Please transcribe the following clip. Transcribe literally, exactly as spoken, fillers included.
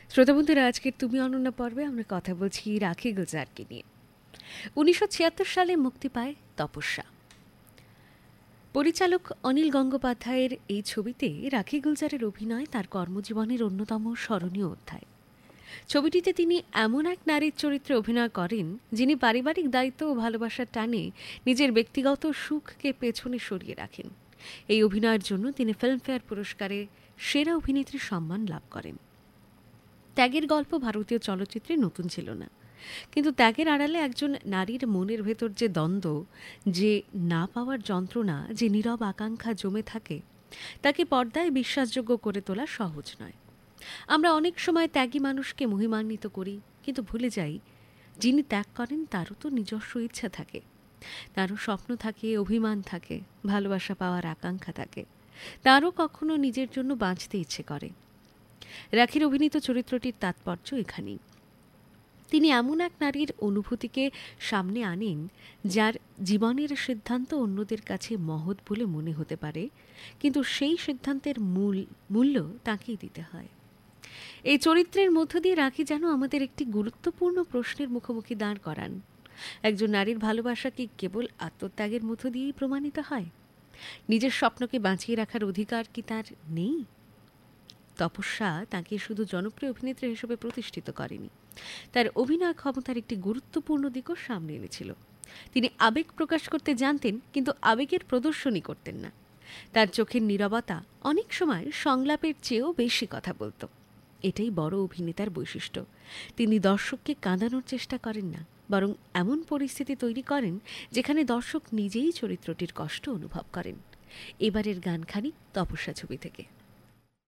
শ্রোতা বন্ধুরা, আজকের তুমি অনন্যা পর্বে আমরা কথা বলছি রাখি গুলজারকে নিয়ে। উনিশশো ছিয়াত্তর সালে মুক্তি পায় তপস্যা। পরিচালক অনিল গঙ্গোপাধ্যায়ের এই ছবিতে রাখি গুলজারের অভিনয় তার কর্মজীবনের অন্যতম স্মরণীয় অধ্যায়। ছবিটিতে তিনি এমন এক নারীর চরিত্রে অভিনয় করেন যিনি পারিবারিক দায়িত্ব ও ভালোবাসার টানে নিজের ব্যক্তিগত সুখকে পেছনে সরিয়ে রাখেন। এই অভিনয়ের জন্য তিনি ফিল্মফেয়ার পুরস্কারে সেরা অভিনেত্রীর সম্মান লাভ করেন। ত্যাগের গল্প ভারতীয় চলচ্চিত্রে নতুন ছিল না, কিন্তু ত্যাগের আড়ালে একজন নারীর মনের ভেতর যে দ্বন্দ্ব, যে না পাওয়ার যন্ত্রণা, যে নীরব আকাঙ্ক্ষা জমে থাকে, তাকে পর্দায় বিশ্বাসযোগ্য করে তোলা সহজ নয়। আমরা অনেক সময় ত্যাগী মানুষকে মহিমান্বিত করি, কিন্তু ভুলে যাই যিনি ত্যাগ করেন তারও তো নিজস্ব ইচ্ছা থাকে, তারও স্বপ্ন থাকে, অভিমান থাকে, ভালোবাসা পাওয়ার আকাঙ্ক্ষা থাকে, তারও কখনো নিজের জন্য বাঁচতে ইচ্ছে করে। রাখির অভিনীত চরিত্রটির তাৎপর্য এখানেই। তিনি এমন এক নারীর অনুভূতিকে সামনে আনেন যার জীবনের সিদ্ধান্ত অন্যদের কাছে মহৎ বলে মনে হতে পারে, কিন্তু সেই সিদ্ধান্তের মূল মূল্য তাকেই দিতে হয়। এই চরিত্রের মধ্য দিয়ে রাখি যেন আমাদের একটি গুরুত্বপূর্ণ প্রশ্নের মুখোমুখি দাঁড় করান। একজন নারীর ভালোবাসা কি কেবল আত্মত্যাগের মধ্য দিয়েই প্রমাণিত হয়? নিজের স্বপ্নকে বাঁচিয়ে রাখার অধিকার কি তার নেই? তপস্যা তাকে শুধু জনপ্রিয় অভিনেত্রী হিসেবে প্রতিষ্ঠিত করেনি, তার অভিনয় ক্ষমতার একটি গুরুত্বপূর্ণ দিকও সামনে এনেছিল। তিনি আবেগ প্রকাশ করতে জানতেন, কিন্তু আবেগের প্রদর্শনী করতেন না। তার চোখের নীরবতা অনেক সময় সংলাপের চেয়েও বেশি কথা বলত। এটাই বড় অভিনেতার বৈশিষ্ট্য। তিনি দর্শককে কাঁদানোর চেষ্টা করেন না, বরং এমন পরিস্থিতি তৈরি করেন যেখানে দর্শক নিজেই চরিত্রটির কষ্ট অনুভব করেন। এবারের গানখানি তপস্যা ছবি থেকে।